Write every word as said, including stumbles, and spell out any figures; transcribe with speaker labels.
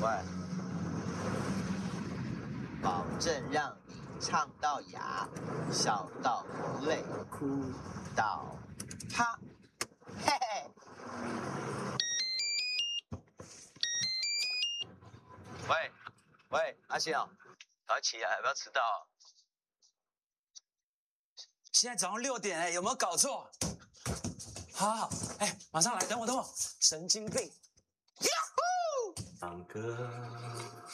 Speaker 1: 喂，保证让你唱到哑，笑到流泪，哭到哈，嘿嘿。喂喂，阿星哦，早起啊，不要迟到。
Speaker 2: 现在早上六点哎，有没有搞错？好好好，哎，马上来，等我等我，神经病。
Speaker 3: 唱歌